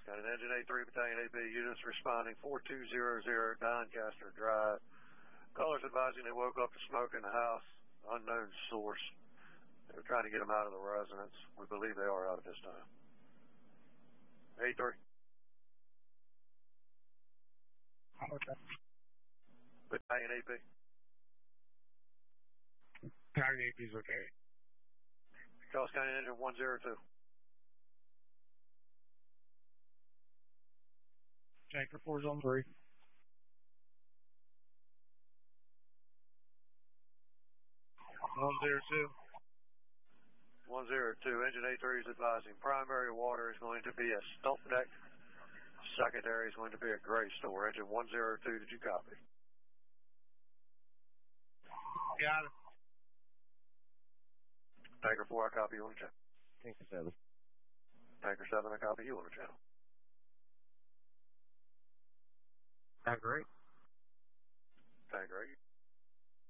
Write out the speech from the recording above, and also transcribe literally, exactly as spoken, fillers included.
Charles County. Engine A three Battalion A B units responding four two zero zero Doncaster Drive. Callers advising they woke up to smoke in the house, unknown source. They were trying to get them out of the residence. We believe they are out at this time. A three. Okay. Battalion A B. Battalion A B is okay. Charles County engine one zero two. Tanker four zone three. One zero two. One zero two. Engine A three is advising primary water is going to be a stump deck. Secondary is going to be a gray store. Engine one zero two. Did you copy? Got it. Tanker four, I copy you on the channel. Tanker seven. Tanker seven, I copy you on the channel. Tanker eight. Tanker eight.